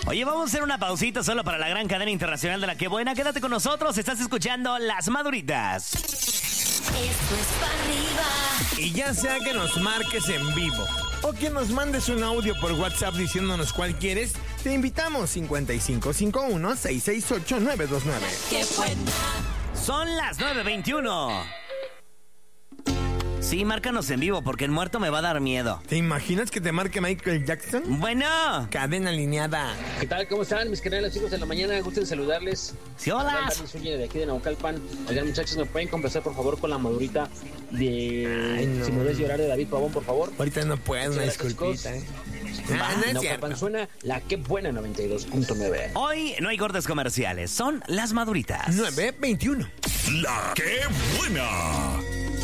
Oye, vamos a hacer una pausita solo para la gran cadena internacional de La Que Buena. Quédate con nosotros, estás escuchando Las Maduritas. Esto es para arriba. Y ya sea que nos marques en vivo o que nos mandes un audio por WhatsApp diciéndonos cuál quieres, te invitamos 5551-668-929. ¡Qué buena! Son las 9:21. Sí, márcanos en vivo porque en muerto me va a dar miedo. ¿Te imaginas que te marque Michael Jackson? Bueno. Cadena alineada. ¿Qué tal? ¿Cómo están mis canales chicos de la mañana? Gusto en saludarles. Sí, hola. De aquí de Naucalpan. Oigan, muchachos, ¿me pueden complacer por favor con la madurita de Ay, no. Si me ves llorar de David Pavón, por favor? Ahorita no puedo, una Muchas gracias, disculpita, chicos. No es Naucalpan cierto. suena La Que Buena 92.9. Hoy no hay cortes comerciales, son Las Maduritas. 9:21. La Que Buena.